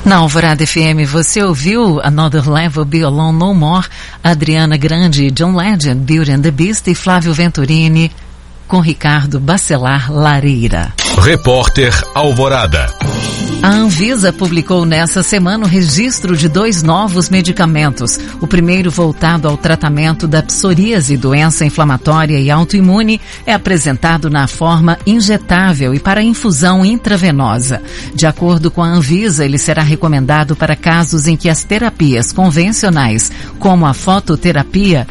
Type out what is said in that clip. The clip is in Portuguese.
Na Alvorada FM você ouviu Another Level, Be Alone No More, Adriana Grande, John Legend, Beauty and the Beast e Flávio Venturini com Ricardo Bacelar Lareira. Repórter Alvorada. A Anvisa publicou nessa semana o registro de 2 novos medicamentos. O primeiro, voltado ao tratamento da psoríase, doença inflamatória e autoimune, é apresentado na forma injetável e para infusão intravenosa. De acordo com a Anvisa, ele será recomendado para casos em que as terapias convencionais, como a fototerapia,